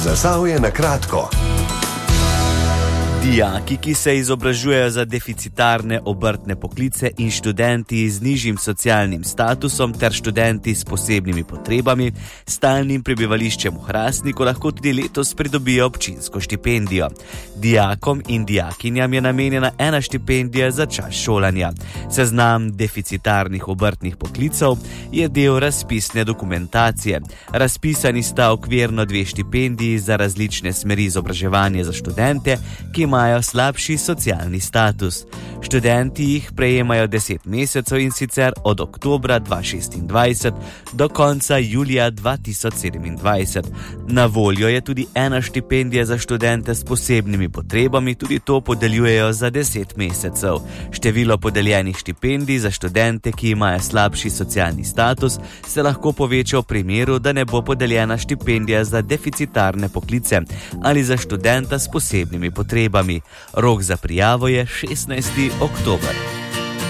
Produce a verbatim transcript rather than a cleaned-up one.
Zasavje na kratko. Dijaki, ki se izobražujejo za deficitarne obrtne poklice in študenti z nižjim socialnim statusom ter študenti s posebnimi potrebami, stalnim prebivališčem v Hrastniku lahko tudi letos pridobijo občinsko štipendijo. Dijakom in dijakinjam je namenjena ena štipendija za čas šolanja. Seznam deficitarnih obrtnih poklicev je del razpisne dokumentacije. Razpisani sta okvirno dve štipendiji za različne smeri izobraževanja za študente, ki imajo slabši socialni status. Študenti jih prejemajo deset mesecev in sicer od oktobra dva tisoč šestindvajset do konca julija dva tisoč sedemindvajset. Na voljo je tudi ena štipendija za študente s posebnimi potrebami, tudi to podeljujejo za deset mesecev. Število podeljenih štipendij za študente, ki imajo slabši socialni status, se lahko poveča v primeru, da ne bo podeljena štipendija za deficitarne poklice ali za študenta s posebnimi potrebami. Rok za prijavo je šestnajsti oktober.